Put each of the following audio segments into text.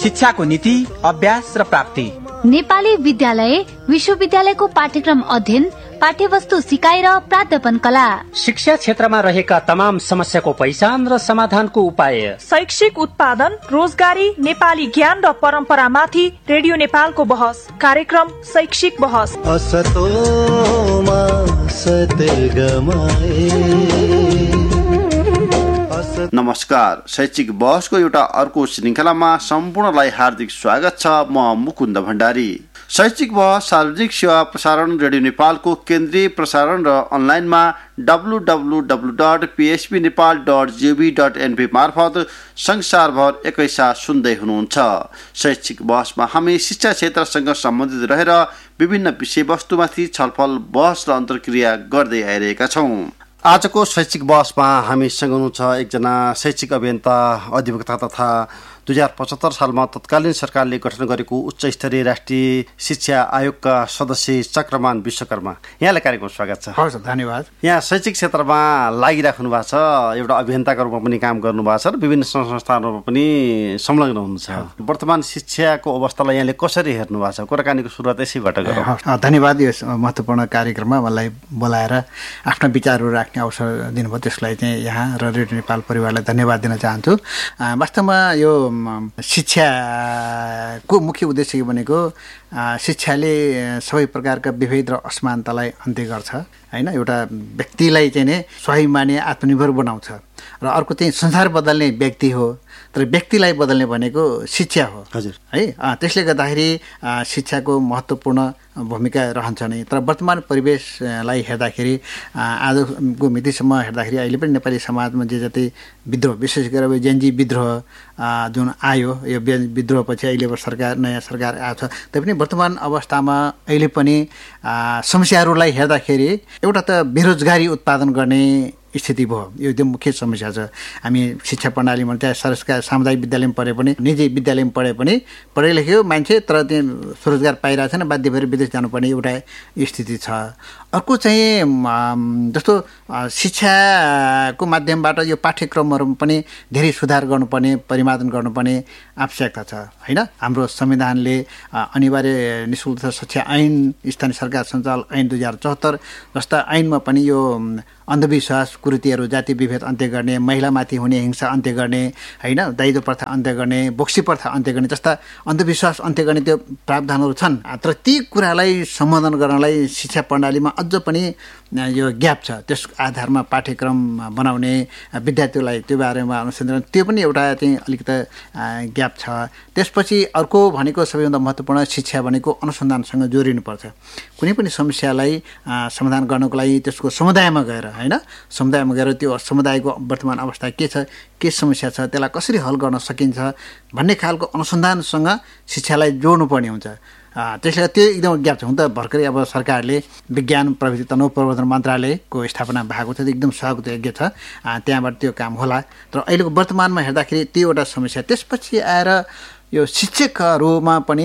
शिक्षाको नीति, अभ्यास र प्राप्ति। नेपाली विद्यालय विश्वविद्यालयको पाठ्यक्रम अध्ययन, पाठ्यवस्तु सिकाइ र प्राध्यापन कला। शिक्षा क्षेत्रमा रहेका तमाम समस्याको पहिचान र समाधानको उपाय। शैक्षिक उत्पादन, रोजगारी, नेपाली ज्ञान र परम्परामाथि रेडियो नेपालको बहस कार्यक्रम शैक्षिक बहस। नमस्कार, शैक्षिक बहसको एउटा अर्को श्रृङ्खलामा सम्पूर्णलाई हार्दिक स्वागत छ। म मुकुन्द भण्डारी। शैक्षिक बहस सार्वजनिक सेवा प्रसारण रेडियो नेपालको केन्द्रीय प्रसारण र अनलाइनमा www.phpnepal.gov.np मार्फत संसारभर एकैसाथ सुन्दै हुनुहुन्छ। शैक्षिक बहसमा हामी शिक्षा क्षेत्रसँग सम्बन्धित रहेर विभिन्न विषयवस्तुमाथि छलफल, बहस र अन्तर्क्रिया गर्दै आइरहेका छौँ। आजको शैक्षिक बहसमा हामीसँग हुनुहुन्छ एकजना शैक्षिक अभियन्ता, अधिवक्ता तथा 2075 सालमा तत्कालीन सरकारले गठन गरेको उच्च स्तरीय राष्ट्रिय शिक्षा आयोगका सदस्य चक्रमान विश्वकर्मा। यहाँलाई कार्यक्रममा स्वागत छ। हवस्, धन्यवाद। यहाँ शैक्षिक क्षेत्रमा लागिराख्नु भएको छ, एउटा अभियन्ताको रूपमा पनि काम गर्नुभएको छ र विभिन्न संस्थानहरूमा पनि संलग्न हुनुहुन्छ। वर्तमान शिक्षाको अवस्थालाई यहाँले कसरी हेर्नु भएको छ? कुराकानीको सुरुवात यसैबाट गरौँ। धन्यवाद। यो महत्त्वपूर्ण कार्यक्रममा मलाई बोलाएर आफ्ना विचारहरू राख्ने अवसर दिनुभयो, त्यसलाई चाहिँ यहाँ र रेडियो नेपाल परिवारलाई धन्यवाद दिन चाहन्छु। वास्तवमा यो शिक्षाको मुख्य उद्देश्य भनेको शिक्षाले सबै प्रकारका विभेद र असमानतालाई अन्त्य गर्छ, होइन। एउटा व्यक्तिलाई चाहिँ नै स्वाभिमानी, आत्मनिर्भर बनाउँछ र अर्को चाहिँ संसार बदल्ने व्यक्ति हो, तर व्यक्तिलाई बदल्ने भनेको शिक्षा हो। हजुर, है। त्यसले गर्दाखेरि शिक्षाको महत्त्वपूर्ण भूमिका रहन्छ नै। तर वर्तमान परिवेशलाई हेर्दाखेरि, आजको मितिसम्म हेर्दाखेरि अहिले पनि नेपाली समाजमा जे जति विद्रोह, विशेष गरेर जेनजी विद्रोह जुन आयो, यो विद्रोहपछि अहिले सरकार, नयाँ सरकार आएको छ, तैपनि वर्तमान अवस्थामा अहिले पनि समस्याहरूलाई हेर्दाखेरि एउटा त बेरोजगारी उत्पादन गर्ने स्थिति भयो। यो एकदम मुख्य समस्या छ। हामी शिक्षा प्रणालीमा चाहे सरकारी सामुदायिक विद्यालयमा पढे पनि, निजी विद्यालयमा पढे पनि, पढे लेखेको मान्छे तर त्यहाँ स्वरोजगार पाइरहेको छैन, बाध्य भएर विदेश जानुपर्ने एउटा स्थिति छ। अर्को चाहिँ जस्तो शिक्षाको माध्यमबाट यो पाठ्यक्रमहरूमा पनि धेरै सुधार गर्नुपर्ने, परिमार्जन गर्नुपर्ने आवश्यकता छ, होइन। हाम्रो संविधानले अनिवार्य निःशुल्क शिक्षा ऐन, स्थानीय सरकार सञ्चालन ऐन 2074 जस्ता ऐनमा पनि यो अन्धविश्वास, कुरीतिहरू, जाति विभेद अन्त्य गर्ने, महिलामाथि हुने हिंसा अन्त्य गर्ने, होइन, दाइजो प्रथा अन्त्य गर्ने, बोक्सी प्रथा अन्त्य गर्ने जस्ता अन्धविश्वास अन्त्य गर्ने त्यो प्रावधानहरू छन्। तर ती कुरालाई सम्बोधन गर्नलाई शिक्षा प्रणालीमा अझ पनि यो ग्याप छ। त्यस आधारमा पाठ्यक्रम बनाउने, विद्यार्थीलाई त्यो बारेमा अनुसन्धान, त्यो पनि एउटा चाहिँ अलिकति ग्याप छ। त्यसपछि अर्को भनेको सबैभन्दा महत्त्वपूर्ण शिक्षा भनेको अनुसन्धानसँग जोडिनुपर्छ। कुनै पनि समस्यालाई समाधान गर्नको लागि त्यसको समुदायमा गएर, होइन, समुदायमा गएर त्यो समुदायको वर्तमान अवस्था के छ, के समस्या छ, त्यसलाई कसरी हल गर्न सकिन्छ भन्ने खालको अनुसन्धानसँग शिक्षालाई जोड्नुपर्ने हुन्छ। त्यसले त्यो एकदम ग्याप छ। हुन त भर्खरै अब सरकारले विज्ञान प्रविधि तथा प्रवर्धन मन्त्रालयको स्थापना भएको छ, एकदम स्वागतयोग्य छ, त्यहाँबाट त्यो काम होला। तर अहिलेको वर्तमानमा हेर्दाखेरि त्यो एउटा समस्या। त्यसपछि आएर यो शिक्षकहरूमा पनि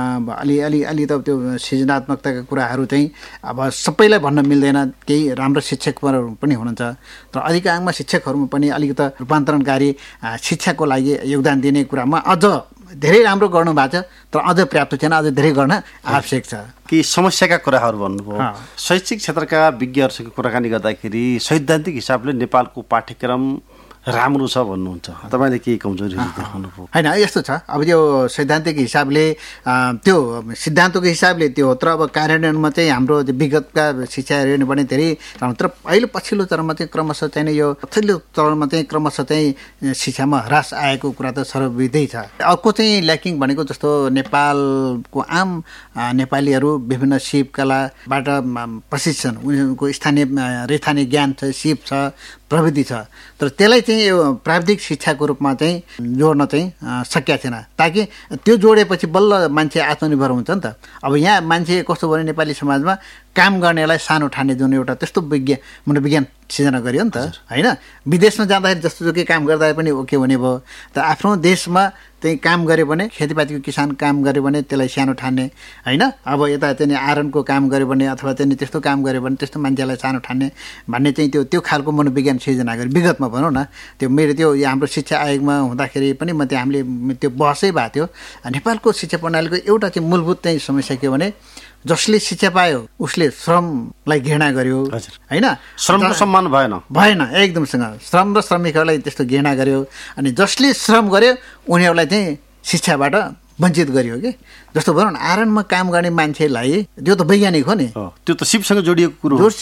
अलि त त्यो सृजनात्मकताका कुराहरू चाहिँ अब सबैलाई भन्न मिल्दैन। केही राम्रो शिक्षकहरू पनि हुनुहुन्छ, तर अधिकांशमा शिक्षकहरूमा पनि अलिकति रूपान्तरणकारी शिक्षाको लागि योगदान दिने कुरामा अझ धेरै राम्रो गर्नु भएको छ, तर अझ पर्याप्त छैन, अझ धेरै गर्न आवश्यक छ। कि समस्याका कुराहरू भन्नुभयो। शैक्षिक क्षेत्रका विज्ञहरूसँग कुराकानी गर्दाखेरि सैद्धान्तिक हिसाबले नेपालको पाठ्यक्रम राम्रो छ भन्नुहुन्छ, तपाईँले केही कमजोरीहरू देखाउनु भयो? होइन, यस्तो छ। अब यो सैद्धान्तिक हिसाबले त्यो सिद्धान्तको हिसाबले त्यो हो, तर अब कार्यान्वयनमा चाहिँ हाम्रो विगतका शिक्षा हेर्नु भने धेरै राम्रो। तर अहिले पछिल्लो चरणमा चाहिँ क्रमशः चाहिँ यो पछिल्लो चरणमा चाहिँ क्रमशः चाहिँ शिक्षामा ह्रास आएको कुरा त सर्वविधै छ। अर्को चाहिँ ल्याकिङ भनेको जस्तो नेपालको आम नेपालीहरू विभिन्न सिप कलाबाट प्रशिक्षण, उनीहरूको स्थानीय रैथाने ज्ञान छ, सिप छ, प्रविधि छ, तर त्यसलाई चाहिँ यो प्राविधिक शिक्षाको रूपमा चाहिँ जोड्न चाहिँ सकिएको छैन। ताकि त्यो जोडेपछि बल्ल मान्छे आत्मनिर्भर हुन्छ नि त। अब यहाँ मान्छे कस्तो भने नेपाली समाजमा काम गर्नेलाई सानो ठान्ने जुन एउटा त्यस्तो मनोविज्ञान सिर्जना गरियो नि त होइन। विदेशमा जाँदाखेरि जस्तोसुकै काम गर्दा पनि ओके हुने भयो। त आफ्नो देशमा त्यही काम गऱ्यो भने, खेतीपातीको किसान काम गऱ्यो भने त्यसलाई सानो ठान्ने होइन। अब यता चाहिँ आयरनको काम गऱ्यो भने अथवा चाहिँ त्यस्तो काम गऱ्यो भने त्यस्तो मान्छेलाई सानो ठान्ने भन्ने चाहिँ त्यो खालको मनोविज्ञान सिर्जना गरे विगतमा भनौँ न। त्यो मेरो त्यो हाम्रो शिक्षा आयोगमा हुँदाखेरि पनि हामीले त्यो बहसै भएको थियो। नेपालको शिक्षा प्रणालीको एउटा चाहिँ मूलभूत चाहिँ समस्या के हो भने जसले शिक्षा पायो उसले श्रमलाई घृणा गर्यो होइन। श्रमको सम्मान भएन एकदमसँग श्रम र श्रमिकहरूलाई त्यस्तो घृणा गर्यो। अनि जसले श्रम गर्यो उनीहरूलाई चाहिँ शिक्षाबाट वञ्चित गरियो कि। जस्तो भनौँ न आयरनमा काम गर्ने मान्छेलाई त्यो त वैज्ञानिक हो नि, त्यो त सिपसँग जोडिएको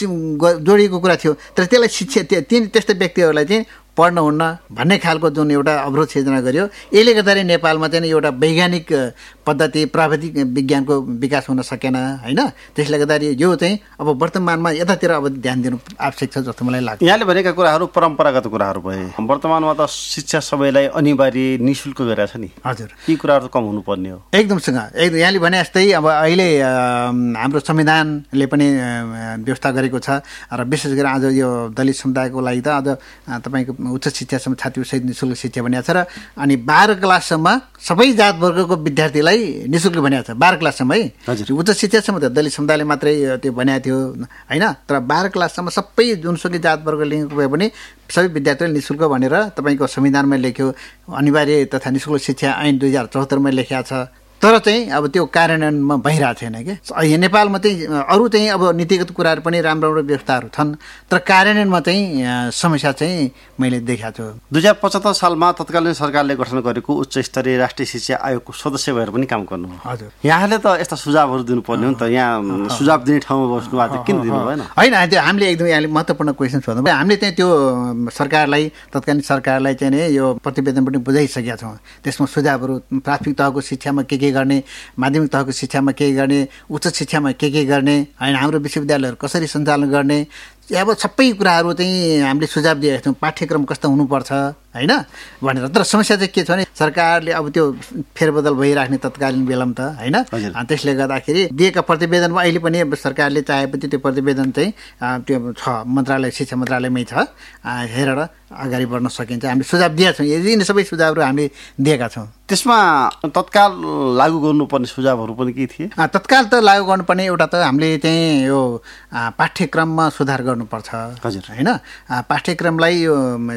कुरा थियो। तर त्यसलाई शिक्षा त्यस्तो व्यक्तिहरूलाई चाहिँ पढ्न हुन्न भन्ने खालको जुन एउटा अवरोध सिर्जना गर्यो, यसले गर्दाखेरि नेपालमा चाहिँ एउटा वैज्ञानिक पद्धति प्राविधिक विज्ञानको विकास हुन सकेन होइन। त्यसले गर्दाखेरि यो चाहिँ अब वर्तमानमा यतातिर अब ध्यान दिनु आवश्यक छ जस्तो मलाई लाग्छ। यहाँले भनेका कुराहरू परम्परागत कुराहरू भए, वर्तमानमा त शिक्षा सबैलाई अनिवार्य निःशुल्क गरेको छ नि। हजुर, यी कुराहरू त कम हुनुपर्ने हो एकदम यहाँले भने जस्तै अब अहिले हाम्रो संविधानले पनि व्यवस्था गरेको छ र विशेष गरी आज यो दलित समुदायको लागि त आज तपाईँको उच्च शिक्षासम्म छात्रसहित निःशुल्क शिक्षा भनिएको छ। र अनि 12 क्लाससम्म सबै जात वर्गको विद्यार्थीलाई निःशुल्क भनिएको छ। 12 क्लाससम्म है, उच्च शिक्षासम्म त दलित समुदायले मात्रै त्यो भनेको थियो होइन। तर 12 क्लाससम्म सबै जुनसुकै जात वर्ग लिएको भए पनि सबै विद्यार्थीले निःशुल्क भनेर तपाईँको संविधानमा लेख्यो। अनिवार्य तथा निःशुल्क शिक्षा ऐन 2074 लेखिएको छ। तर चाहिँ अब त्यो कार्यान्वयनमा भइरहेको छैन कि। नेपालमा चाहिँ अरू चाहिँ अब नीतिगत कुराहरू पनि राम्रो राम्रो व्यवस्थाहरू छन्, तर कार्यान्वयनमा चाहिँ समस्या चाहिँ मैले देखाएको छु। 2075 सालमा तत्कालीन सरकारले गठन गरेको उच्च स्तरीय राष्ट्रिय शिक्षा आयोगको सदस्य भएर पनि काम गर्नु। हजुर, यहाँले त यस्ता सुझावहरू दिनुपर्ने हो नि त। यहाँ सुझाव दिने ठाउँमा बस्नु भएको किन दिनु भएन? होइन, त्यो हामीले एकदम यहाँले महत्त्वपूर्ण क्वेसन सोध्नु भयो। हामीले चाहिँ त्यो सरकारलाई तत्कालीन सरकारलाई चाहिँ यो प्रतिवेदन पनि बुझाइसकेका छौँ। त्यसमा सुझावहरू प्राथमिक तहको शिक्षामा के गर्ने, माध्यमिक तहको शिक्षामा के गर्ने, उच्च शिक्षामा के गर्ने होइन, हाम्रो विश्वविद्यालयहरू कसरी सञ्चालन गर्ने, अब सबै कुराहरू चाहिँ हामीले सुझाव दिएका छौँ। पाठ्यक्रम कस्तो हुनुपर्छ होइन भनेर। तर समस्या चाहिँ के छ भने सरकारले अब त्यो फेरबदल भइराख्ने तत्कालीन बेलामा त होइन। त्यसले गर्दाखेरि दिएका प्रतिवेदनमा अहिले पनि सरकारले चाहेपछि त्यो प्रतिवेदन चाहिँ त्यो छ मन्त्रालय, शिक्षा मन्त्रालयमै छ, हेरेर अगाडि बढ्न सकिन्छ। हामीले सुझाव दिएका छौँ। यी सबै सुझावहरू हामीले दिएका छौँ। त्यसमा तत्काल लागू गर्नुपर्ने सुझावहरू पनि के थिए? तत्काल त लागू गर्नुपर्ने एउटा त हामीले चाहिँ यो पाठ्यक्रममा सुधार गर्नुपर्छ होइन। पाठ्यक्रमलाई यो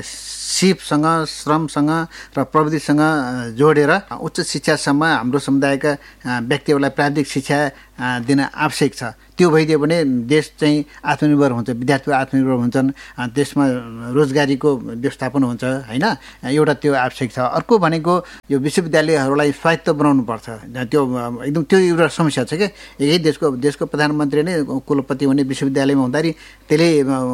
सिपसँग, श्रमसँग र प्रविधिसँग जोडेर उच्च शिक्षासम्म हाम्रो समुदायका व्यक्तिहरूलाई प्राविधिक शिक्षा दिन आवश्यक छ। त्यो भइदियो भने देश चाहिँ आत्मनिर्भर हुन्छ, विद्यार्थी आत्मनिर्भर हुन्छन्, देशमा रोजगारीको व्यवस्थापन हुन्छ होइन। एउटा त्यो आवश्यक छ। अर्को भनेको यो विश्वविद्यालयहरूलाई स्वायत्त बनाउनुपर्छ। त्यो एकदम त्यो एउटा समस्या छ कि यही देशको प्रधानमन्त्री नै कुलपति हुने विश्वविद्यालयमा हुँदाखेरि त्यसले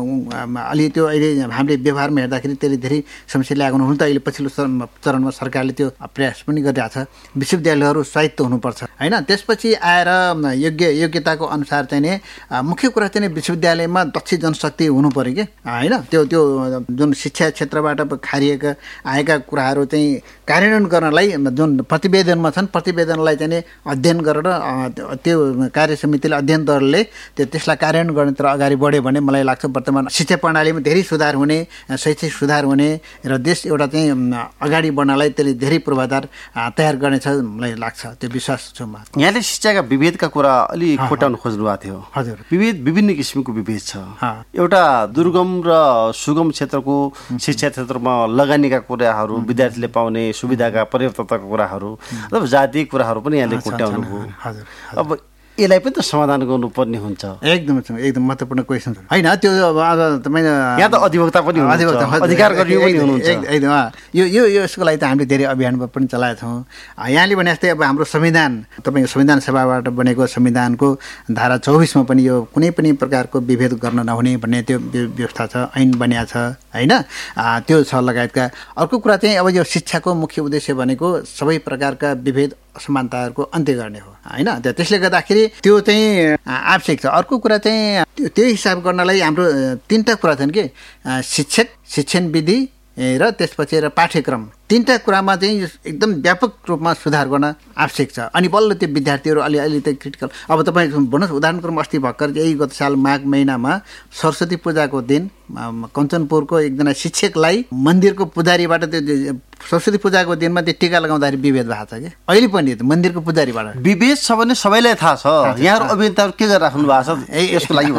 अलि त्यो अहिले हामीले व्यवहारमा हेर्दाखेरि त्यसले धेरै समस्या ल्याएको हुनु त अहिले पछिल्लो चरणमा सरकारले त्यो प्रयास पनि गरिरहेको छ। विश्वविद्यालयहरू स्वायत्त हुनुपर्छ होइन। त्यसपछि आएर योग्यताको अनुसार चाहिँ नि मुख्य कुरा चाहिँ विश्वविद्यालयमा दक्ष जनशक्ति हुनु पर्यो कि होइन। त्यो जुन शिक्षा क्षेत्रबाट खारिएका आएका कुराहरू चाहिँ कार्यान्वयन गर्नलाई जुन प्रतिवेदनमा छन्, प्रतिवेदनलाई चाहिँ अध्ययन गरेर त्यो कार्य समितिले अध्ययन दलले त्यसलाई कार्यान्वयन गर्नेतिर अगाडि बढ्यो भने मलाई लाग्छ वर्तमान शिक्षा प्रणालीमा धेरै सुधार हुने, शैक्षिक सुधार हुने र देश एउटा चाहिँ अगाडि बढ्नलाई त्यसले धेरै पूर्वाधार तयार गर्नेछ मलाई लाग्छ। त्यो विश्वास छु म। यहाँले शिक्षाका विभेदका कुरा अलि खोटाउन खोज्नु भएको थियो। हजुर, विभिन्न किसिमको विभेद छ। एउटा दुर्गम र सुगम क्षेत्रको शिक्षा क्षेत्रमा लगानीका कुराहरू, विद्यार्थीले पाउने सुविधाका पर्याप्तताका कुराहरू, जातीय कुराहरू पनि यहाँले खोटाउनु भयो। अब यसलाई पनि त समाधान गर्नुपर्ने हुन्छ। एकदम महत्त्वपूर्ण क्वेसन होइन। त्यो अब तपाईँ यहाँ त अधिवक्ता पनि हुनुहुन्छ, अधिकार कर्मी पनि हुनुहुन्छ। एकदम यो यसको लागि त हामीले धेरै अभियान पनि चलाएका छौँ। यहाँले भने जस्तै अब हाम्रो संविधान, तपाईँको संविधान सभाबाट बनेको संविधानको धारा 24मा पनि यो कुनै पनि प्रकारको विभेद गर्न नहुने भन्ने त्यो व्यवस्था छ, ऐन बनिएको छ होइन। त्यो छ लगायतका। अर्को कुरा चाहिँ अब यो शिक्षाको मुख्य उद्देश्य भनेको सबै प्रकारका विभेद असमानताहरूको अन्त्य गर्ने हो होइन। त्यसले गर्दाखेरि त्यो चाहिँ आवश्यक छ। अर्को कुरा चाहिँ त्यो हिसाब गर्नलाई हाम्रो 3टा कुरा छन् कि शिक्षक, शिक्षण विधि र त्यसपछि पाठ्यक्रम, तीनटा कुरामा चाहिँ एकदम व्यापक रूपमा सुधार गर्न आवश्यक छ। अनि बल्ल त्यो विद्यार्थीहरू अलि त क्रिटिकल। अब तपाईँ भन्नुहोस्, उदाहरणको रूपमा अस्ति भर्खर यही गत साल माघ महिनामा सरस्वती पूजाको दिन कञ्चनपुरको एकजना शिक्षकलाई मन्दिरको पुजारीबाट त्यो सरस्वती पूजाको दिनमा त्यो टिका लगाउँदाखेरि विभेद भएको छ कि अहिले पनि मन्दिरको पुजारीबाट विभेद छ भने सबैलाई थाहा छ। यहाँहरू अभियन्ताहरू के गरिराख्नु भएको छ यसको लागि?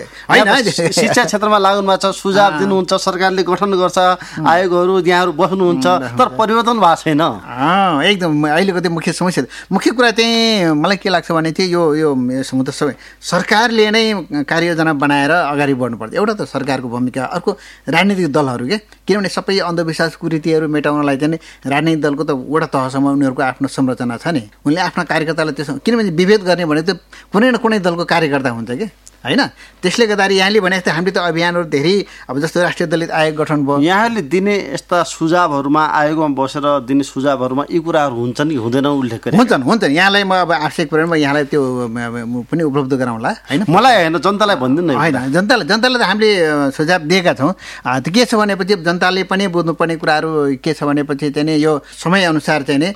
शिक्षा क्षेत्रमा लाग्नु भएको छ, सुझाव दिनुहुन्छ, सरकारले गठन गर्छ आयोगहरू, यहाँहरू बस्नुहुन्छ, तर परिवर्तन भएको छैन। एकदम अहिलेको त्यो मुख्य समस्या, मुख्य कुरा चाहिँ मलाई के लाग्छ भने चाहिँ यो त सबै सरकारले नै कार्ययोजना बनाएर अगाडि बढ्नुपर्छ। एउटा त सरकारको भूमिका, अर्को राजनीतिक दलहरू के, किनभने सबै अन्धविश्वास कुरीतिहरू मेटाउनलाई चाहिँ राजनीतिक दलको त वडा तहसम्म उनीहरूको आफ्नो संरचना छ नि, उनले आफ्ना कार्यकर्तालाई त्यसो, किनभने विभेद गर्ने भने त कुनै न कुनै दलको कार्यकर्ता हुन्छ कि होइन। त्यसले गर्दाखेरि यहाँले भने जस्तै हामीले त अभियानहरू धेरै, अब जस्तो राष्ट्रिय दलित आयोग गठन भयो, यहाँले दिने यस्ता सुझावहरूमा आयोगमा बसेर दिने सुझावहरूमा यी कुराहरू हुन्छन् कि हुँदैन उल्लेख गरे? हुन्छन्। यहाँलाई म अब आवश्यक पऱ्यो म यहाँलाई त्यो पनि उपलब्ध गराउँला होइन, मलाई होइन जनतालाई भनिदिनु न। होइन, जनतालाई त हामीले सुझाव दिएका छौँ। त्यो के छ भनेपछि जनताले पनि बुझ्नुपर्ने कुराहरू के छ भनेपछि चाहिँ नि यो समयअनुसार चाहिँ नि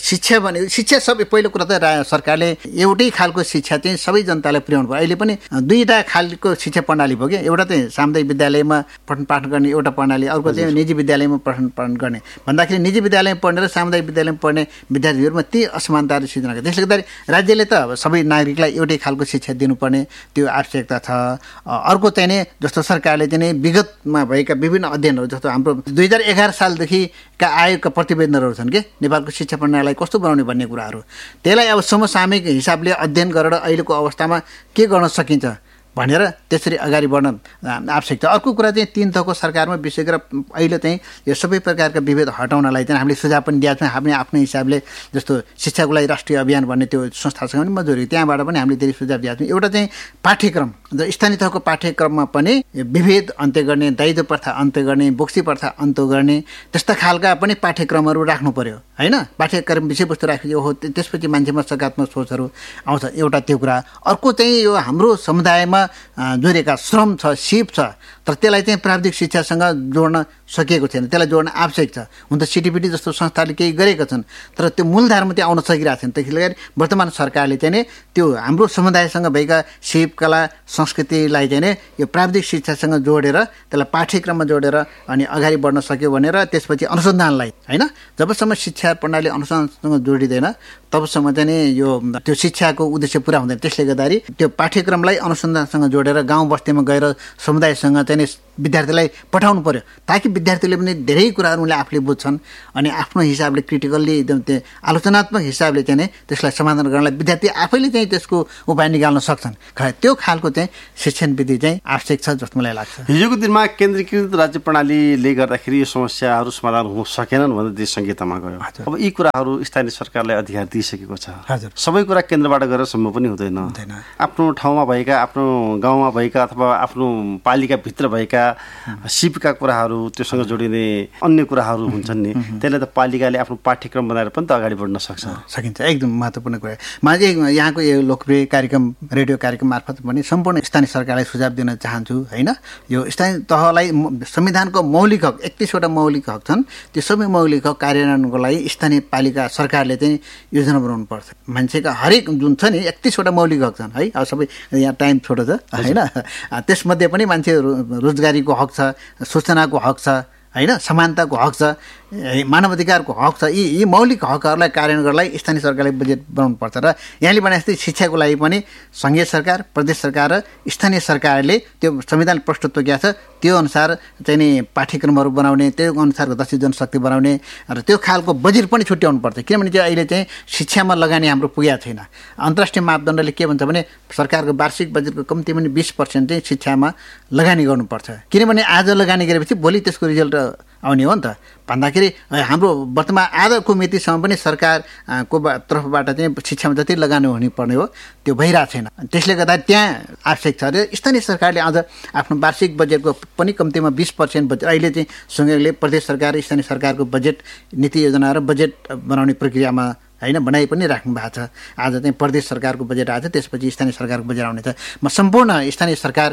शिक्षा सबै पहिलो कुरा त सरकारले एउटै खालको शिक्षा चाहिँ सबै जनतालाई पुर्याउनु भयो। अहिले पनि दुईवटा खालको शिक्षा प्रणाली भयो कि, एउटा चाहिँ सामुदायिक विद्यालयमा पठन पाठन गर्ने एउटा प्रणाली, अर्को चाहिँ निजी विद्यालयमा पठन पाठन गर्ने भन्दाखेरि निजी विद्यालयमा पढ्ने र सामुदायिक विद्यालयमा पढ्ने विद्यार्थीहरूमा ती असमानताहरू सिर्जना गर्छ। त्यसले गर्दाखेरि राज्यले त सबै नागरिकलाई एउटै खालको शिक्षा दिनुपर्ने त्यो आवश्यकता छ। अर्को चाहिँ नि जस्तो सरकारले चाहिँ नि विगतमा भएका विभिन्न अध्ययनहरू, जस्तो हाम्रो 2011 सालदेखिका आयोगका प्रतिवेदनहरू छन् कि नेपालको शिक्षा प्रणालीलाई कस्तो बनाउने भन्ने कुराहरू, त्यसलाई अब समसामयिक हिसाबले अध्ययन गरेर अहिलेको अवस्थामा के गर्न सकिन्छ भनेर त्यसरी अगाडि बढ्न आवश्यक छ। अर्को कुरा चाहिँ तीन तहको सरकारमा विशेष गरेर अहिले चाहिँ यो सबै प्रकारका विभेद हटाउनलाई चाहिँ हामीले सुझाव पनि दिएका छौँ। हामीले आफ्नो हिसाबले जस्तो शिक्षाको लागि राष्ट्रिय अभियान भन्ने त्यो संस्थासँग पनि मजदुरी, त्यहाँबाट पनि हामीले धेरै सुझाव दिएका छौँ। एउटा चाहिँ पाठ्यक्रम, स्थानीय तहको पाठ्यक्रममा पनि विभेद अन्त्य गर्ने, दायित्व प्रथा अन्त्य गर्ने, बोक्सी प्रथा अन्त्य गर्ने, त्यस्ता खालका पनि पाठ्यक्रमहरू राख्नु पर्यो होइन। पाठ्यक्रम विषयवस्तु राखेपछि हो त्यसपछि मान्छेमा सकारात्मक सोचहरू आउँछ, एउटा त्यो कुरा। अर्को चाहिँ यो हाम्रो समुदायमा जोडिएका श्रम छ, सिप छ, तर त्यसलाई चाहिँ प्राविधिक शिक्षासँग जोड्न सकिएको छैन, त्यसलाई जोड्न आवश्यक छ। हुन त सिटिपिटी जस्तो संस्थाले केही गरेका छन् तर त्यो मूलधारमा त्यो आउन सकिरहेको छैन। त्यसले गर्दा वर्तमान सरकारले चाहिँ नि त्यो हाम्रो समुदायसँग भएका सिप, कला, संस्कृतिलाई चाहिँ नि यो प्राविधिक शिक्षासँग जोडेर त्यसलाई पाठ्यक्रममा जोडेर अनि अगाडि बढ्न सक्यो भनेर त्यसपछि अनुसन्धानलाई होइन, जबसम्म शिक्षा प्रणाली अनुसन्धानसँग जोडिँदैन तबसम्म चाहिँ नि यो त्यो शिक्षाको उद्देश्य पुरा हुँदैन। त्यसले गर्दाखेरि त्यो पाठ्यक्रमलाई अनुसन्धानसँग जोडेर गाउँ बस्तीमा गएर समुदायसँग चाहिँ नि विद्यार्थीलाई पठाउनु पर्यो, ताकि विद्यार्थीले पनि धेरै कुराहरू उनले आफूले बुझ्छन् अनि आफ्नो हिसाबले क्रिटिकल्ली एकदम त्यो आलोचनात्मक हिसाबले चाहिँ नि त्यसलाई समाधान गर्नलाई विद्यार्थी आफैले चाहिँ त्यसको उपाय निकाल्न सक्छन्। त्यो खालको चाहिँ शिक्षण विधि चाहिँ आवश्यक छ जस्तो मलाई लाग्छ। हिजोको दिनमा केन्द्रीकृत राज्य प्रणालीले गर्दाखेरि यो समस्याहरू समाधान हुन सकेनन् भन्ने देश संहितामा गयो। अब यी कुराहरू स्थानीय सरकारलाई अधिकार दिइसकेको छ। सबै कुरा केन्द्रबाट गरेर सम्भव पनि हुँदैन। आफ्नो ठाउँमा भएका, आफ्नो गाउँमा भएका अथवा आफ्नो पालिकाभित्र भएका सिपका कुराहरू, त्योसँग जोडिने अन्य कुराहरू हुन्छन् नि, त्यसले त पालिकाले आफ्नो पाठ्यक्रम बनाएर पनि त अगाडि बढ्न सकिन्छ। एकदम महत्त्वपूर्ण कुरा। म चाहिँ यहाँको यो लोकप्रिय कार्यक्रम, रेडियो कार्यक्रम मार्फत पनि सम्पूर्ण स्थानीय सरकारलाई सुझाव दिन चाहन्छु होइन। यो स्थानीय तहलाई संविधानको मौलिक हक 31वटा मौलिक हक छन्, त्यो सबै मौलिक हक कार्यान्वयनको लागि स्थानीय पालिका सरकारले चाहिँ योजना बनाउनु पर्छ। मान्छेका हरेक जुन छ नि 31वटा मौलिक हक छन् है, अब सबै यहाँ टाइम छोटो छ होइन, त्यसमध्ये पनि मान्छे रोजगारीको हक छ, सूचनाको हक छ होइन, समानताको हक छ, मानवाधिकारको हक छ। यी मौलिक हकहरूलाई कार्यान्वयन गर्नलाई स्थानीय सरकारले बजेट बनाउनु पर्छ। र यहाँले भने जस्तै शिक्षाको लागि पनि सङ्घीय सरकार, प्रदेश सरकार र स्थानीय सरकारले त्यो संविधान प्रस्तुत किया छ त्यो अनुसार चाहिँ नि पाठ्यक्रमहरू बनाउने, त्यो अनुसारको दक्षिण जनशक्ति बनाउने र त्यो खालको बजेट पनि छुट्याउनु पर्छ। किनभने चाहिँ अहिले चाहिँ शिक्षामा लगानी हाम्रो पुगेको छैन। अन्तर्राष्ट्रिय मापदण्डले के भन्छ भने सरकारको वार्षिक बजेटको कम्ती पनि 20% चाहिँ शिक्षामा लगानी गर्नुपर्छ। किनभने आज लगानी गरेपछि भोलि त्यसको रिजल्ट आउने हो नि त। भन्दाखेरि हाम्रो वर्तमान आजको मितिसम्म पनि सरकारको तर्फबाट चाहिँ शिक्षामा जति लगानी हुनुपर्ने हो त्यो भइरहेको छैन। त्यसले गर्दा त्यहाँ आवश्यक छ। र स्थानीय सरकारले अझ आफ्नो वार्षिक बजेटको पनि कम्तीमा 20% बजेट अहिले चाहिँ सँगैले प्रदेश सरकार र स्थानीय सरकारको बजेट नीति योजना र बजेट बनाउने प्रक्रियामा होइन बनाइ पनि राख्नु भएको छ। आज चाहिँ प्रदेश सरकारको बजेट आएको छ, त्यसपछि स्थानीय सरकारको बजेट आउनेछ। म सम्पूर्ण स्थानीय सरकार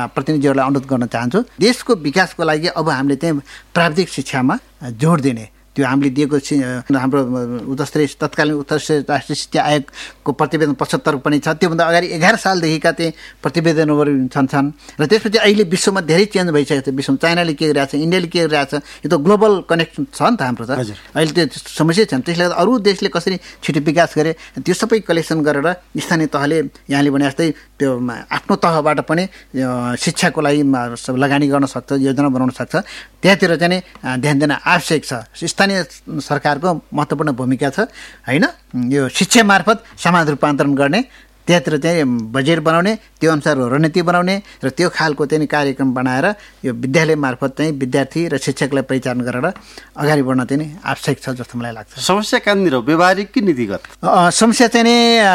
प्रतिनिधिहरूलाई अनुरोध गर्न चाहन्छु, देशको विकासको लागि अब हामीले चाहिँ प्राविधिक शिक्षामा जोड दिने, त्यो हामीले दिएको हाम्रो उच्चस्तरीय तत्कालीन उच्चस्तरीय राष्ट्रिय शिक्षा आयोगको प्रतिवेदन 75 पनि छ। त्योभन्दा अगाडि 11 सालदेखिका चाहिँ प्रतिवेदनहरू छन् र त्यसपछि अहिले विश्वमा धेरै चेन्ज भइसकेको छ। विश्वमा चाइनाले के गरिरहेको छ, इन्डियाले के गरिरहेको छ, यो त ग्लोबल कनेक्सन छ नि त हाम्रो त। अहिले त्यो समस्या छ। त्यसले गर्दा अरू देशले कसरी छिटो विकास गरे त्यो सबै कलेक्सन गरेर स्थानीय तहले यहाँले भने जस्तै त्यो आफ्नो तहबाट पनि शिक्षाको लागि लगानी गर्न सक्छ, योजना बनाउन सक्छ। त्यहाँतिर चाहिँ ध्यान दिन आवश्यक छ। स्थानीय सरकारको महत्त्वपूर्ण भूमिका छ होइन। यो शिक्षा मार्फत समाज रूपान्तरण गर्ने, त्यहाँतिर चाहिँ बजेट बनाउने, त्यो अनुसार रणनीति बनाउने र त्यो खालको चाहिँ कार्यक्रम बनाएर यो विद्यालय मार्फत चाहिँ विद्यार्थी र शिक्षकलाई पहिचान गरेर अगाडि बढ्न चाहिँ आवश्यक छ जस्तो मलाई लाग्छ। समस्या कहाँनिर हो, व्यावहारिक कि नीतिगत? समस्या चाहिँ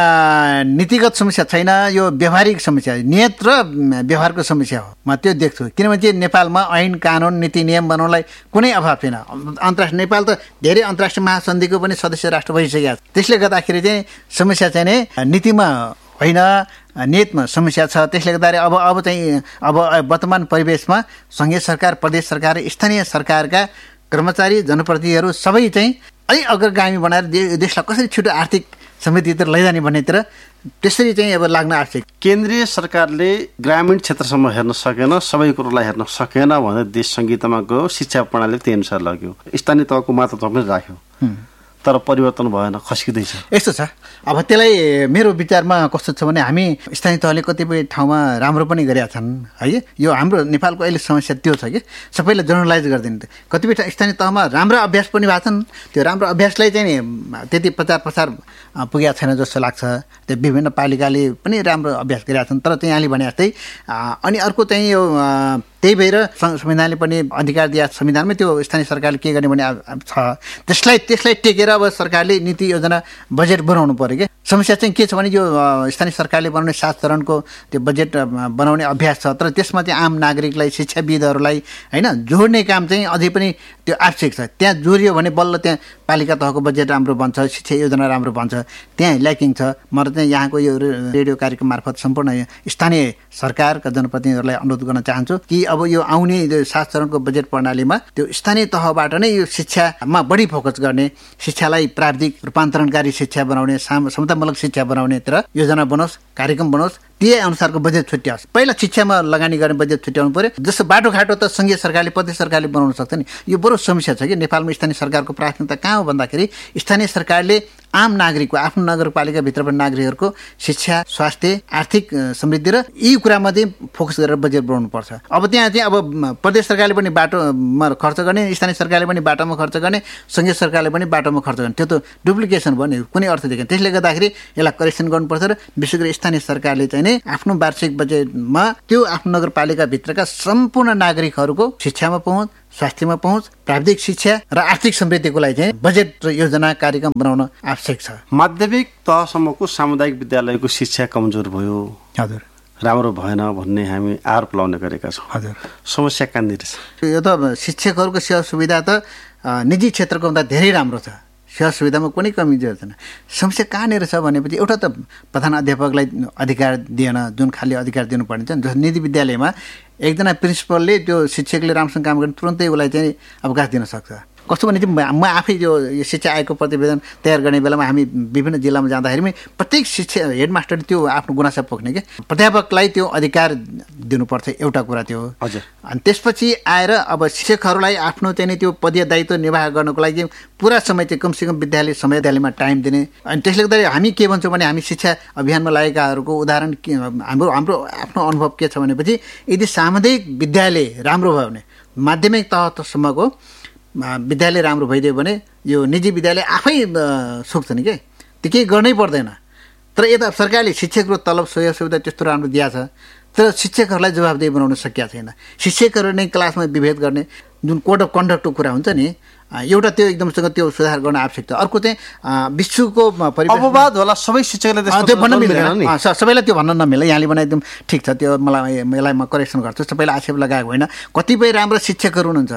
नि नीतिगत समस्या छैन, यो व्यावहारिक समस्या, नियत र व्यवहारको समस्या हो। म त्यो देख्छु। किनभने चाहिँ नेपालमा ऐन कानुन नीति नियम बनाउनलाई कुनै अभाव छैन। अन्तर्राष्ट्रिय नेपाल त धेरै अन्तर्राष्ट्रिय महासन्धिको पनि सदस्य राष्ट्र भइसकेको छ। त्यसले गर्दाखेरि चाहिँ समस्या चाहिँ नि नीतिमा होइन, नियतमा समस्या छ। त्यसले गर्दा अब चाहिँ वर्तमान परिवेशमा सङ्घीय सरकार, प्रदेश सरकार, स्थानीय सरकारका कर्मचारी जनप्रतिनिधिहरू सबै चाहिँ अलिक अग्रगामी बनाएर देशलाई कसरी छिटो आर्थिक समृद्धितिर लैजाने भन्नेतिर त्यसरी चाहिँ अब लाग्न आवश्यक। केन्द्रीय सरकारले ग्रामीण क्षेत्रसम्म हेर्न सकेन, सबै कुरोलाई हेर्न सकेन भनेर देश संहितामा गयो, शिक्षा प्रणाली त्यही अनुसार लग्यो, स्थानीय तहको मात्र पनि राख्यो, तर परिवर्तन भएन, खस्किँदैछ। यस्तो छ। अब त्यसलाई मेरो विचारमा कस्तो छ भने हामी स्थानीय तहले कतिपय ठाउँमा राम्रो पनि गरेका छन् है। यो हाम्रो नेपालको अहिले समस्या त्यो छ कि सबैलाई जनरलाइज गरिदिनु। कतिपय स्थानीय तहमा राम्रो अभ्यास पनि भएको छन्, त्यो राम्रो अभ्यासलाई चाहिँ नि त्यति प्रचार प्रसार पुगेको छैन जस्तो लाग्छ। त्यो विभिन्न पालिकाले पनि राम्रो अभ्यास गरेका छन्, तर चाहिँ यहाँले भने जस्तै अनि अर्को चाहिँ यो त्यही भएर संविधानले पनि अधिकार दिए, संविधानमै त्यो स्थानीय सरकारले के गर्ने भने छ। त्यसलाई टेकेर अब सरकारले नीति योजना बजेट बनाउनु पर्यो कि। समस्या चाहिँ के छ भने यो स्थानीय सरकारले बनाउने 7 चरणको त्यो बजेट बनाउने अभ्यास छ, तर त्यसमा चाहिँ आम नागरिकलाई, शिक्षाविदहरूलाई होइन जोड्ने काम चाहिँ अझै पनि त्यो आवश्यक छ। त्यहाँ जोडियो भने बल्ल त्यहाँ पालिका तहको बजेट राम्रो बन्छ, शिक्षा योजना राम्रो बन्छ। त्यहाँ ल्याकिङ छ। म चाहिँ यहाँको यो रेडियो कार्यक्रम मार्फत सम्पूर्ण स्थानीय सरकारका जनप्रतिनिधिहरूलाई अनुरोध गर्न चाहन्छु कि अब यो आउने 7 चरणको बजेट प्रणालीमा त्यो स्थानीय तहबाट नै यो शिक्षामा बढी फोकस गर्ने, शिक्षालाई प्राविधिक रूपान्तरणकारी शिक्षा बनाउने, समतामूलक शिक्षा बनाउनेतिर योजना बनोस्, कार्यक्रम बनोस्, त्यही अनुसारको बजेट छुट्याओस्। पहिला शिक्षामा लगानी गर्ने बजेट छुट्याउनु पर्यो। जस्तो बाटोघाटो त सङ्घीय सरकारले, प्रदेश सरकारले बनाउन सक्छ नि। यो बडो समस्या छ कि नेपालमा स्थानीय सरकारको प्राथमिकता कहाँ हो भन्दाखेरि स्थानीय सरकारले आम नागरिकको, आफ्नो नगरपालिकाभित्र पनि नागरिकहरूको शिक्षा, स्वास्थ्य, आर्थिक समृद्धि र यी कुरामा चाहिँ फोकस गरेर बजेट बनाउनु पर्छ। अब त्यहाँ चाहिँ अब प्रदेश सरकारले पनि बाटोमा खर्च गर्ने, स्थानीय सरकारले पनि बाटोमा खर्च गर्ने, सङ्घीय सरकारले पनि बाटोमा खर्च गर्ने, त्यो त डुप्लिकेसन भयो नि, कुनै अर्थ देखेन। त्यसले गर्दाखेरि यसलाई करेक्सन गर्नुपर्छ र विशेष गरी स्थानीय सरकारले चाहिँ आफ्नो वार्षिक बजेटमा त्यो आफ्नो नगरपालिकाभित्रका सम्पूर्ण नागरिकहरूको शिक्षामा पहुँच, स्वास्थ्यमा पहुँच, प्राविधिक शिक्षा र आर्थिक समृद्धिको लागि चाहिँ बजेट र योजना कार्यक्रम बनाउन आवश्यक छ। माध्यमिक तहसम्मको सामुदायिक विद्यालयको शिक्षा कमजोर भयो, हजुर, राम्रो भएन भन्ने हामी आरोप लगाउने गरेका छौँ। हजुर, समस्या कहाँनिर छ? यो त शिक्षकहरूको सेवा सुविधा त निजी क्षेत्रको भन्दा धेरै राम्रो छ। सेवा सुविधामा कुनै कमी छैन। समस्या कहाँनिर छ भनेपछि एउटा त प्रधान अध्यापकलाई अधिकार दिएन, जुन खालि अधिकार दिनुपर्ने छ। जस्तो निजी विद्यालयमा एकजना प्रिन्सिपलले त्यो शिक्षकले राम्रोसँग काम गर्ने तुरन्तै उसलाई चाहिँ अवकाश दिन सक्छ। कस्तो भने चाहिँ म आफै यो शिक्षा आयोगको प्रतिवेदन तयार गर्ने बेलामा हामी विभिन्न जिल्लामा जाँदाखेरि पनि प्रत्येक शिक्षा हेडमास्टरले त्यो आफ्नो गुनासो पोख्ने कि प्राध्यापकलाई त्यो अधिकार दिनुपर्छ, एउटा कुरा त्यो। हजुर। अनि त्यसपछि आएर अब शिक्षकहरूलाई आफ्नो चाहिँ त्यो पदीय दायित्व निर्वाह गर्नको लागि पुरा समय चाहिँ कमसेकम विद्यालयमा टाइम दिने। अनि त्यसले गर्दा हामी के भन्छौँ भने हामी शिक्षा अभियानमा लागेकाहरूको उदाहरण के, हाम्रो आफ्नो अनुभव के छ भनेपछि यदि सामुदायिक विद्यालय राम्रो भयो भने, माध्यमिक तहसम्मको विद्यालय राम्रो भइदियो भने यो निजी विद्यालय आफै सुक्छ नि के, त्यो केही गर्नै पर्दैन। तर यता सरकारले शिक्षकको तलब सेवा सुविधा त्यस्तो राम्रो दिएको छ, तर शिक्षकहरूलाई जवाबदेही बनाउन सकेका छैन। शिक्षकहरू नै क्लासमा विभेद गर्ने जुन कोड अफ कन्डक्टको कुरा हुन्छ नि, एउटा त्यो एकदमसँग त्यो सुधार गर्न आवश्यक छ। अर्को चाहिँ विश्वको अपवाद होला, सबै शिक्षकले त्यो भन्न मिल्दैन, सबैलाई त्यो भन्न नमिल्छ। यहाँले भने एकदम ठिक छ, त्यो यसलाई म करेक्सन गर्छु। सबैलाई आक्षेप लगाएको होइन, कतिपय राम्रो शिक्षकहरू हुनुहुन्छ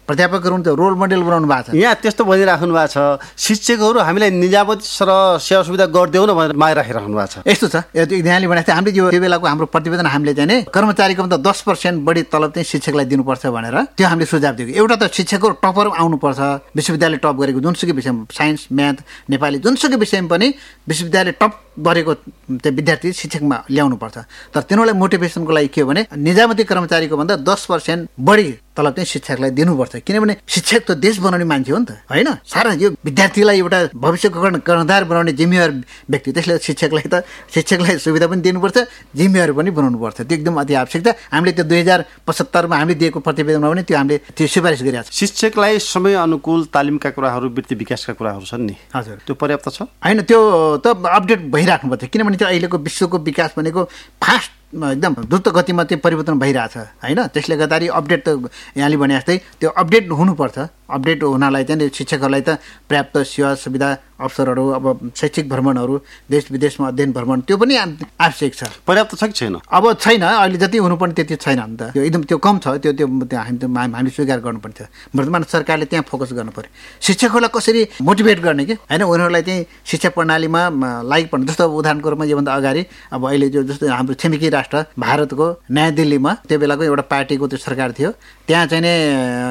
प्राध्यापकहरू त रोल मोडेल बनाउनु भएको छ। यहाँ त्यस्तो भनिराख्नु भएको छ शिक्षकहरू हामीलाई निजामती र सेवा सुविधा गरिदेऊ न भनेर माग राखिराख्नु भएको छ। यस्तो छ यहाँले भने जस्तै हामीले त्यो बेलाको हाम्रो प्रतिवेदन हामीले चाहिँ नि कर्मचारीको भन्दा 10% बढी तलब चाहिँ शिक्षकलाई दिनुपर्छ भनेर त्यो हामीले सुझाव दिएको। एउटा त शिक्षकको टपर आउनुपर्छ, विश्वविद्यालय टप गरेको जुनसुकै विषयमा साइन्स म्याथ नेपाली जुनसुकै विषयमा पनि विश्वविद्यालय टप गरेको त्यो विद्यार्थी शिक्षकमा ल्याउनुपर्छ। तर तिनीहरूलाई मोटिभेसनको लागि के हो भने निजामती कर्मचारीको भन्दा 10% बढी तलब चाहिँ शिक्षकलाई दिनुपर्छ, किनभने शिक्षक त देश बनाउने मान्छे हो नि त होइन। सारा यो विद्यार्थीलाई एउटा भविष्यको कर्णधार बनाउने जिम्मेवार व्यक्ति, त्यसले शिक्षकलाई सुविधा पनि दिनुपर्छ, जिम्मेवार पनि बनाउनुपर्छ। त्यो एकदम अति आवश्यक छ। हामीले त्यो 2075 हामीले दिएको प्रतिवेदनमा पनि त्यो हामीले त्यो सिफारिस गरिरहेको छ। शिक्षकलाई समय अनुकूल तालिमका कुराहरू वृत्ति विकासका कुराहरू छन् नि, हजुर त्यो पर्याप्त छ होइन? त्यो त अपडेट भइराख्नुपर्छ, किनभने त्यो अहिलेको विश्वको विकास भनेको फास्ट एकदम द्रुत गतिमा त्यो परिवर्तन भइरहेछ होइन। त्यसले गर्दाखेरि अपडेट त यहाँले भने जस्तै त्यो अपडेट हुनुपर्छ। अपडेट हुनलाई चाहिँ शिक्षकहरूलाई त पर्याप्त सेवा सुविधा अवसरहरू, अब शैक्षिक भ्रमणहरू, देश विदेशमा अध्ययन भ्रमण त्यो पनि आवश्यक छ। पर्याप्त छ कि छैन? अब छैन, अहिले जति हुनुपर्ने त्यति छैन नि त, त्यो एकदम त्यो कम छ। त्यो हामीले स्वीकार गर्नुपर्छ। वर्तमान सरकारले त्यहाँ फोकस गर्नु पर्यो। शिक्षकहरूलाई कसरी मोटिभेट गर्ने कि होइन, उनीहरूलाई चाहिँ शिक्षा प्रणालीमा लागि पर्ने। जस्तो उदाहरणको रूपमा योभन्दा अगाडि अब अहिले जो जस्तो हाम्रो छिमेकी राष्ट्र भारतको नयाँ दिल्लीमा त्यो बेलाको एउटा पार्टीको त्यो सरकार थियो, त्यहाँ चाहिँ नि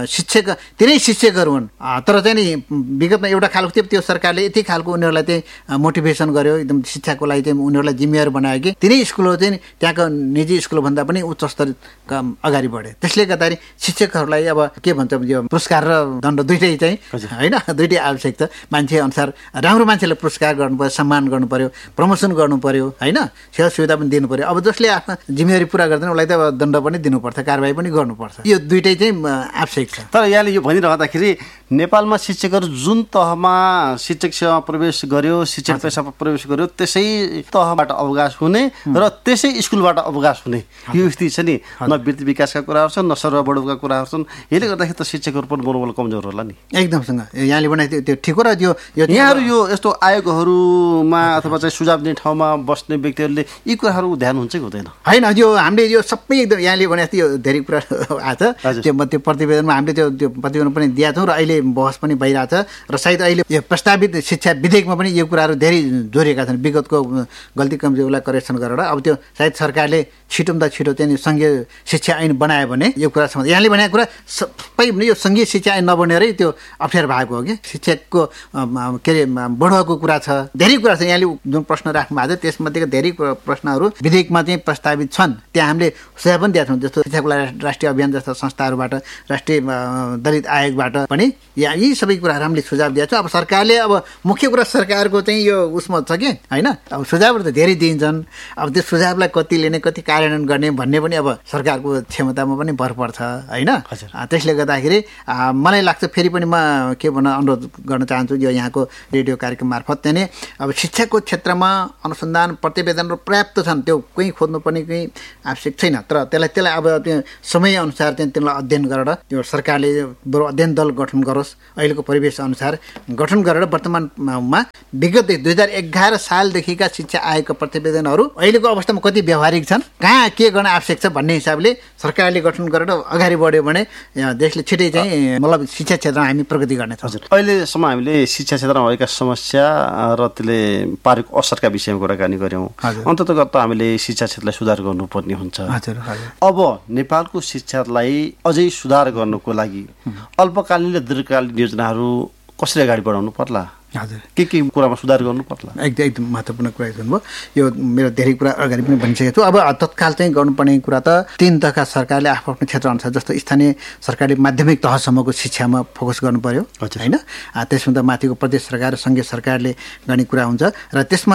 तिनै शिक्षकहरू हुन्, तर चाहिँ नि विगतमा एउटा खालको थियो त्यो सरकारले यति खालको उनीहरूलाई चाहिँ मोटिभेसन गर्यो, एकदम शिक्षाको लागि चाहिँ उनीहरूलाई जिम्मेवार बनायो कि तिनै स्कुलहरू चाहिँ त्यहाँको निजी स्कुलभन्दा पनि उच्च स्तरका अगाडि बढे। त्यसले गर्दाखेरि शिक्षकहरूलाई अब के भन्छ यो पुरस्कार र दण्ड दुइटै चाहिँ होइन, दुइटै आवश्यक छ। मान्छे अनुसार राम्रो मान्छेलाई पुरस्कार गर्नु पर्यो, सम्मान गर्नु पर्यो, प्रमोसन गर्नु पर्यो होइन, सेवा सुविधा पनि दिनु पर्यो। अब जसले आफ्नो जिम्मेवारी पुरा गर्दैन उसलाई त अब दण्ड पनि दिनुपर्छ, कारबाही पनि गर्नुपर्छ। यो दुइटै चाहिँ आवश्यक छ। तर यहाँले यो भनिरहँदाखेरि नेपालमा शिक्षकहरू जुन तहमा शिक्षक सेवा प्रवेश गर्यो, शिक्षक पेसामा प्रवेश गर्यो, त्यसै तहबाट अवकाश हुने र त्यसै स्कुलबाट अवकाश हुने यो स्थिति छ नि। न वृत्ति विकासका कुराहरू छन्, न सर्व बढाउका कुराहरू छन्। यसले गर्दाखेरि त शिक्षकहरू पनि मनोबल कमजोर होला नि। एकदमसँग यहाँले भने त्यो ठिक हो। र यहाँहरू यो यस्तो आयोगहरूमा अथवा चाहिँ सुझाव दिने ठाउँमा बस्ने व्यक्तिहरूले यी कुराहरू ध्यान हुन्छ कि हुँदैन? होइन, यो हामीले यो सबै एकदम यहाँले भने जस्तो यो धेरै कुरा आएको छ। त्यो प्रतिवेदनमा हामीले त्यो प्रतिवेदन पनि दिएका छौँ र अहिले बहस पनि भइरहेछ र सायद अहिले यो प्रस्तावित शिक्षा विधेयकमा पनि यो कुराहरू धेरै जोडिएका छन्। विगतको गल्ती कमजोरीलाई करेक्सन गरेर अब त्यो सायद सरकारले छिटोभन्दा छिटो चाहिँ सङ्घीय शिक्षा ऐन बनायो भने यो कुरा सम्बन्ध यहाँले भनेको कुरा सबै यो सङ्घीय शिक्षा ऐन नबनेरै त्यो अप्ठ्यारो भएको हो कि। शिक्षकको के अरे बढुवाको कुरा छ, धेरै कुरा छ। यहाँले जुन प्रश्न राख्नु भएको छ त्यसमध्येको धेरै प्रश्नहरू विधेयकमा चाहिँ प्रस्तावित छन्, त्यहाँ हामीले सुझाव पनि दिएका छौँ। जस्तो शिक्षाको राष्ट्रिय अभियान जस्ता संस्थाहरूबाट, राष्ट्रिय दलित आयोगबाट पनि यी सबै कुराहरू हामीले सुझाव दिएको छौँ। अब सरकारले अब मुख्य कुरा सरकारको चाहिँ यो उसमा छ कि होइन, अब सुझावहरू त धेरै दिन्छन्। अब त्यो सुझावलाई कति लिने, कति कार्यान्वयन गर्ने भन्ने पनि अब सरकारको क्षमतामा पनि भर पर्छ होइन। त्यसले गर्दाखेरि मलाई लाग्छ फेरि पनि म के भन्न अनुरोध गर्न चाहन्छु, यो यहाँको रेडियो कार्यक्रम मार्फत चाहिँ अब शिक्षाको क्षेत्रमा अनुसन्धान प्रतिवेदनहरू पर्याप्त छन्, त्यो कहीँ खोज्नुपर्ने कहीँ आवश्यक छैन। तर त्यसलाई अब त्यो समयअनुसार चाहिँ त्यसलाई अध्ययन गरेर त्यो सरकारले बरु अध्ययन दल गठन गरोस्, अहिलेको परिवेश अनुसार गठन गरेर वर्तमानमा विगत 2011 सालदेखिका शिक्षा आयोगका प्रतिवेदनहरू अहिलेको अवस्थामा कति व्यावहारिक छन्, कहाँ के गर्न आवश्यक छ भन्ने हिसाबले सरकारले गठन गरेर अगाडि बढ्यो भने देशले छिटै चाहिँ मतलब शिक्षा क्षेत्रमा हामी प्रगति गर्नेछौँ। अहिलेसम्म हामीले शिक्षा क्षेत्रमा भएका समस्या र त्यसले पारेको असरका विषयमा कुराकानी गऱ्यौँ। अन्ततगत हामीले शिक्षा क्षेत्रलाई सुधार गर्नुपर्ने हुन्छ। अब नेपालको शिक्षालाई अझै सुधार गर्नको लागि अल्पकालीन र दीर्घकालीन योजनाहरू कसरी अगाडि बढाउनु पर्ला? हजुर, के कुरामा सुधार गर्नु पर्ला? एकदम महत्त्वपूर्ण कुरा गर्नुभयो। यो मेरो धेरै कुरा अगाडि पनि भनिसकेको छु। अब तत्काल चाहिँ गर्नुपर्ने कुरा त तीन तहका सरकारले आफ्नो क्षेत्रअनुसार जस्तो स्थानीय सरकारले माध्यमिक तहसम्मको शिक्षामा फोकस गर्नु पर्यो होइन। त्यसभन्दा माथिको प्रदेश सरकार र सङ्घीय सरकारले गर्ने कुरा हुन्छ। र त्यसमा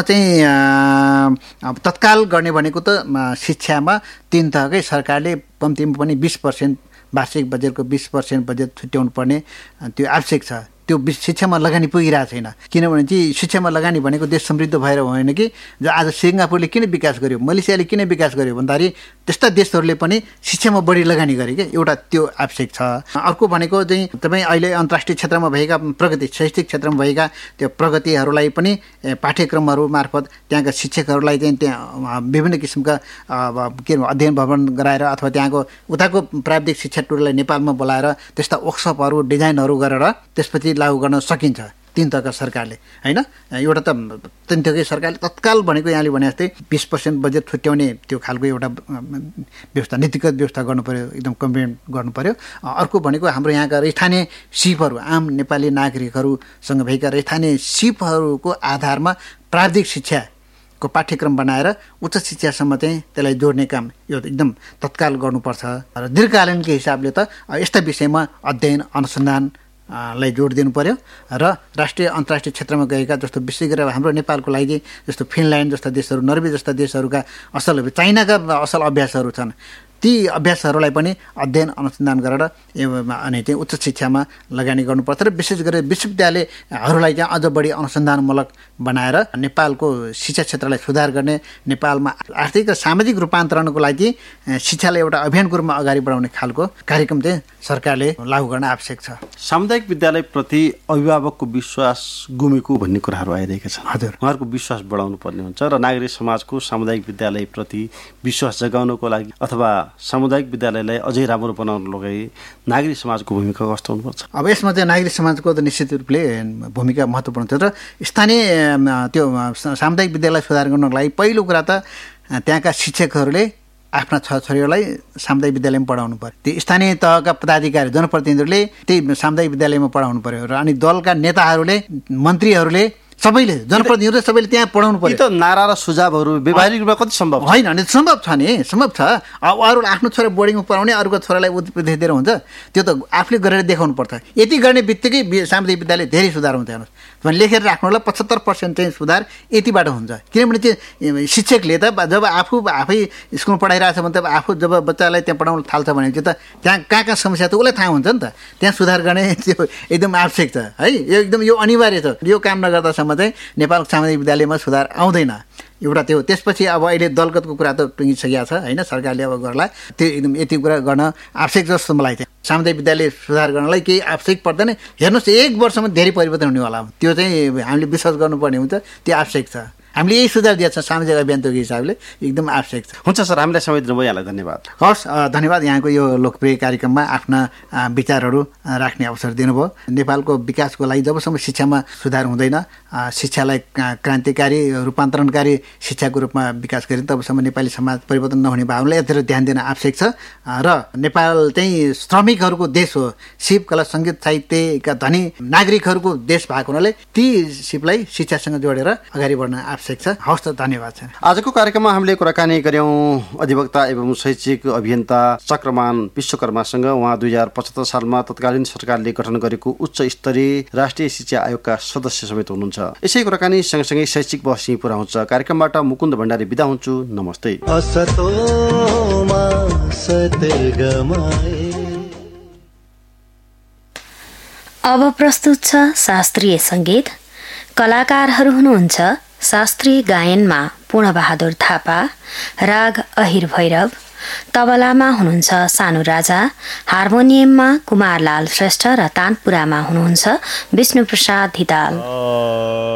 चाहिँ अब तत्काल गर्ने भनेको त शिक्षामा तीन तहकै सरकारले कम्तीमा पनि 20% वार्षिक बजेटको 20% बजेट छुट्याउनु पर्ने त्यो आवश्यक छ। त्यो शिक्षामा लगानी पुगिरहेको छैन। किनभने चाहिँ शिक्षामा लगानी भनेको देश समृद्ध भएर होइन कि आज सिङ्गापुरले किन विकास गर्यो, मलेसियाले किन विकास गर्यो भन्दाखेरि त्यस्ता देशहरूले पनि शिक्षामा बढी लगानी गरे क्या, एउटा त्यो आवश्यक छ। अर्को भनेको चाहिँ तपाईँ अहिले अन्तर्राष्ट्रिय क्षेत्रमा भएका प्रगति, शैक्षिक क्षेत्रमा भएका त्यो प्रगतिहरूलाई पनि पाठ्यक्रमहरू मार्फत त्यहाँका शिक्षकहरूलाई चाहिँ त्यहाँ विभिन्न किसिमका के अध्ययन भ्रमण गराएर अथवा त्यहाँको उताको प्राविधिक शिक्षा टुरलाई नेपालमा बोलाएर त्यस्ता वर्कसपहरू डिजाइनहरू गरेर त्यसपछि लागू गर्न सकिन्छ तीन तहका सरकारले होइन। एउटा त तीन तहकै सरकारले तत्काल भनेको यहाँले भने जस्तै 20% बजेट छुट्याउने त्यो खालको एउटा व्यवस्था, नीतिगत व्यवस्था गर्नु पर्यो, एकदम कम्प्लिमेन्ट गर्नु पर्यो। अर्को भनेको हाम्रो यहाँका स्थानीय सिपहरू, आम नेपाली नागरिकहरूसँग भएका स्थानीय सिपहरूको आधारमा प्राविधिक शिक्षाको पाठ्यक्रम बनाएर उच्च शिक्षासम्म चाहिँ त्यसलाई जोड्ने काम यो एकदम तत्काल गर्नुपर्छ। र दीर्घकालीनको हिसाबले त यस्ता विषयमा अध्ययन अनुसन्धान लाई जोड दिनु पर्यो र राष्ट्रिय अन्तर्राष्ट्रिय क्षेत्रमा गएका जस्तो विशेष गरेर हाम्रो नेपालको लागि जस्तो फिनल्यान्ड जस्ता देशहरू, नर्वे जस्ता देशहरूका असल, चाइनाका असल अभ्यासहरू छन्, ती अभ्यासहरूलाई पनि अध्ययन अनुसन्धान गरेर अनि चाहिँ उच्च शिक्षामा लगानी गर्नुपर्छ र विशेष गरेर विश्वविद्यालयहरूलाई चाहिँ अझ बढी अनुसन्धानमूलक बनाएर नेपालको शिक्षा क्षेत्रलाई सुधार गर्ने, नेपालमा आर्थिक र सामाजिक रूपान्तरणको लागि शिक्षालाई एउटा अभियानको रूपमा अगाडि बढाउने खालको कार्यक्रम चाहिँ सरकारले लागू गर्न आवश्यक छ। सामुदायिक विद्यालयप्रति अभिभावकको विश्वास गुमेको भन्ने कुराहरू आइरहेका छन्। हजुर, उहाँहरूको विश्वास बढाउनु पर्ने हुन्छ र नागरिक समाजको सामुदायिक विद्यालयप्रति विश्वास जगाउनको लागि अथवा सामुदायिक विद्यालयलाई अझै राम्रो बनाउनको लागि नागरिक समाजको भूमिका कस्तो हुनुपर्छ? अब यसमा चाहिँ नागरिक समाजको त निश्चित रूपले भूमिका महत्त्वपूर्ण छ र स्थानीय त्यो सामुदायिक विद्यालय सुधार गर्नको लागि पहिलो कुरा त त्यहाँका शिक्षकहरूले आफ्ना छोराछोरीहरूलाई सामुदायिक विद्यालयमा पढाउनु पर्यो। त्यो स्थानीय तहका पदाधिकारी, जनप्रतिनिधिहरूले त्यही सामुदायिक विद्यालयमा पढाउनु पर्यो र अनि दलका नेताहरूले, मन्त्रीहरूले, सबैले, जनप्रतिनिधिहरूले सबैले त्यहाँ पढाउनु पर्यो। त नारा र सुझावहरू व्यावहारिक रूपमा कति सम्भव होइन? अनि सम्भव छ नि, सम्भव छ। अब अरू आफ्नो छोरा बोर्डिङमा पढाउने, अरूको छोरालाई उपदेश दिएर हुन्छ? त्यो त आफूले गरेर देखाउनु पर्छ। यति गर्ने बित्तिकै सामुदायिक विद्यालय धेरै सुधार हुन्छ। हेर्नुहोस्, भने लेखेर राख्नुलाई 75% चाहिँ सुधार यतिबाट हुन्छ। किनभने त्यो शिक्षकले त जब आफै स्कुलमा पढाइरहेछ भने त आफू जब बच्चालाई त्यहाँ पढाउन थाल्छ भनेपछि त त्यहाँ कहाँ समस्या त उसलाई थाहा हुन्छ नि त। त्यहाँ सुधार गर्ने त्यो एकदम आवश्यक छ है, यो एकदम यो अनिवार्य छ। यो काम नगर्दासम्म चाहिँ नेपालको सामुदायिक विद्यालयमा सुधार आउँदैन। एउटा त्यो, त्यसपछि अब अहिले दलगतको कुरा त टुङ्गिसकेको छ होइन, सरकारले अब गर्ला। त्यो एकदम यति कुरा गर्न आवश्यक जस्तो मलाई चाहिँ। सामुदायिक विद्यालय सुधार गर्नलाई केही आवश्यक पर्दैन। हेर्नुहोस्, 1 वर्षमा धेरै परिवर्तन हुनेवाला हो। त्यो चाहिँ हामीले विश्वास गर्नुपर्ने हुन्छ, त्यो आवश्यक छ। हामीले यही सुझाव दिएको छ सामाजिक अभियानको हिसाबले, एकदम आवश्यक छ। हुन्छ सर, हामीलाई समय दिनुभयो, यहाँलाई धन्यवाद। हस्, धन्यवाद। यहाँको यो लोकप्रिय कार्यक्रममा आफ्ना विचारहरू राख्ने अवसर दिनुभयो। नेपालको विकासको लागि जबसम्म शिक्षामा सुधार हुँदैन, शिक्षालाई क्रान्तिकारी रूपान्तरणकारी शिक्षाको रूपमा विकास गरिन्छ, तबसम्म नेपाली समाज परिवर्तन नहुने भावनालाई यतिर ध्यान दिन आवश्यक छ। र नेपाल चाहिँ श्रमिकहरूको देश हो, सिप, कला, सङ्गीत, साहित्यका धनी नागरिकहरूको देश भएको हुनाले ती सिपलाई शिक्षासँग जोडेर अगाडि बढ्न आवश्यक छ। हवस् त, धन्यवाद छ। आजको कार्यक्रममा हामीले कुराकानी गर्यौं अधिवक्ता एवं शैक्षिक अभियन्ता चक्रमान विश्वकर्मासँग। उहाँ 2075 सालमा तत्कालीन सरकारले गठन गरेको उच्च स्तरीय राष्ट्रिय शिक्षा आयोगका सदस्य समेत हुनुहुन्छ। यसै कुराकानी सँगसँगै शैक्षिक बहस यहीँ पुरा हुन्छ। कार्यक्रमबाट मुकुन्द भण्डारी बिदा हुन्छु। नमस्ते। अब प्रस्तुत छ शास्त्रीय संगीत। कलाकारहरू हुनुहुन्छ शास्त्रीय गायनमा पूर्णबहादुर थापा, राग अहिर भैरव, तबलामा हुनुहुन्छ सानु राजा, हार्मोनियममा कुमारलाल श्रेष्ठ र तानपुरामा हुनुहुन्छ विष्णुप्रसाद धिताल।